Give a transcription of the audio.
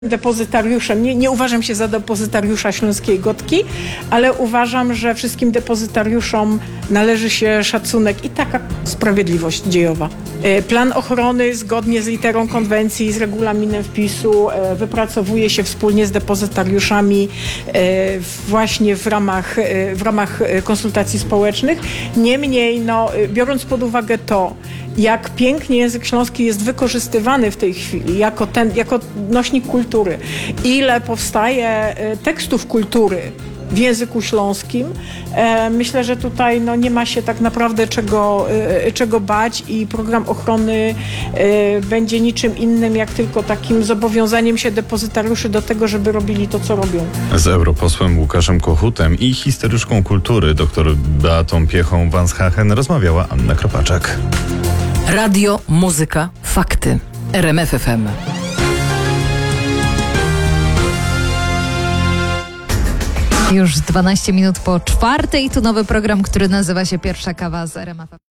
Depozytariuszem. Nie uważam się za depozytariusza Śląskiej Gotki, ale uważam, że wszystkim depozytariuszom należy się szacunek i taka sprawiedliwość dziejowa. Plan ochrony zgodnie z literą konwencji, z regulaminem wpisu wypracowuje się wspólnie z depozytariuszami właśnie w ramach konsultacji społecznych. Niemniej, biorąc pod uwagę to, jak pięknie język śląski jest wykorzystywany w tej chwili jako nośnik kultury, ile powstaje tekstów kultury w języku śląskim, myślę, że tutaj nie ma się tak naprawdę czego bać i program ochrony będzie niczym innym, jak tylko takim zobowiązaniem się depozytariuszy do tego, żeby robili to, co robią. Z europosłem Łukaszem Kochutem i historyczką kultury dr Beatą Piechą-Vanshagen rozmawiała Anna Kropaczek. Radio, muzyka, fakty. RMF FM. Już 12 minut po 4:00 tu nowy program, który nazywa się Pierwsza kawa z RMF.